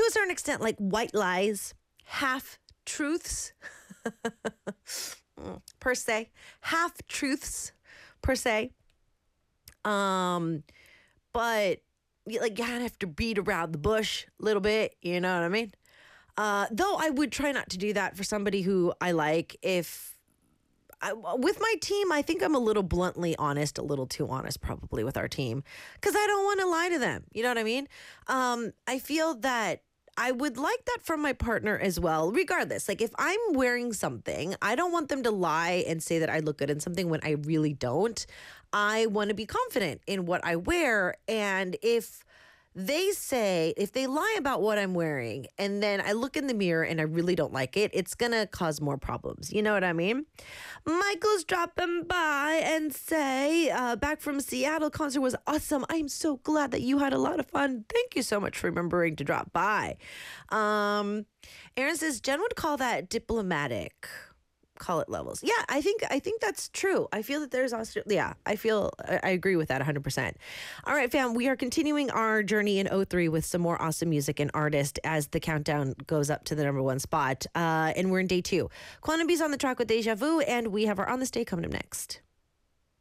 a certain extent like white lies, half truths per se, half truths per se. But you kind of have to beat around the bush a little bit, you know what I mean? Though I would try not to do that for somebody who I like. With my team, I think I'm a little bluntly honest, a little too honest probably with our team, because I don't want to lie to them. You know what I mean? I feel that I would like that from my partner as well, regardless. Like if I'm wearing something, I don't want them to lie and say that I look good in something when I really don't. I want to be confident in what I wear. And if they lie about what I'm wearing and then I look in the mirror and I really don't like it, it's going to cause more problems. You know what I mean? Michael's dropping by and say, back from Seattle, concert was awesome. I'm so glad that you had a lot of fun. Thank you so much for remembering to drop by. Aaron says, Jen would call that diplomatic. Call it levels. Yeah, I think that's true. I feel that there's I agree with that 100%. All right, fam, we are continuing our journey in O3 with some more awesome music and artists as the countdown goes up to the number one spot. And we're in day 2. Quantum B's on the track with Deja Vu, and we have our On This Day coming up next.